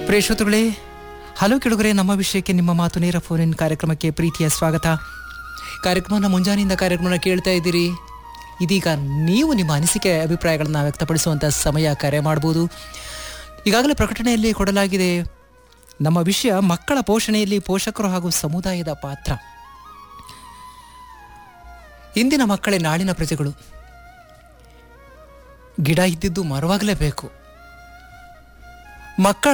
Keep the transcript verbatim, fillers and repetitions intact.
ಪ್ರಿಯ ಶ್ರೋತೃಗಳೇ, ಹಲೋ ಕೆಳಗರೆ, ನಮ್ಮ ವಿಷಯಕ್ಕೆ ನಿಮ್ಮ ಮಾತು ನೇರ ಫೋನ್ ಕಾರ್ಯಕ್ರಮಕ್ಕೆ ಪ್ರೀತಿಯ ಸ್ವಾಗತ. ಕಾರ್ಯಕ್ರಮನ ಮುಂಜಾನೆಯಿಂದ ಕಾರ್ಯಕ್ರಮನ ಕೇಳ್ತಾ ಇದ್ದೀರಿ. ಇದೀಗ ನೀವು ನಿಮ್ಮ ಅನಿಸಿಕೆ ಅಭಿಪ್ರಾಯಗಳನ್ನು ವ್ಯಕ್ತಪಡಿಸುವಂಥ ಸಮಯ, ಕರೆ ಮಾಡ್ಬೋದು. ಈಗಾಗಲೇ ಪ್ರಕಟಣೆಯಲ್ಲಿ ಕೊಡಲಾಗಿದೆ. ನಮ್ಮ ವಿಷಯ ಮಕ್ಕಳ ಪೋಷಣೆಯಲ್ಲಿ ಪೋಷಕರು ಹಾಗೂ ಸಮುದಾಯದ ಪಾತ್ರ. ಇಂದಿನ ಮಕ್ಕಳೇ ನಾಳಿನ ಪ್ರಜೆಗಳು. ಗಿಡ ಇದ್ದಿದ್ದು ಮರವಾಗಲೇಬೇಕು. ಮಕ್ಕಳ